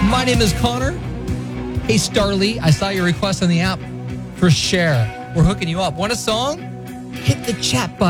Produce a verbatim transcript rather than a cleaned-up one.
My name is Connor. Hey, Starly, I saw your request on the app for Cher. We're hooking you up. Want a song? Hit the chat button.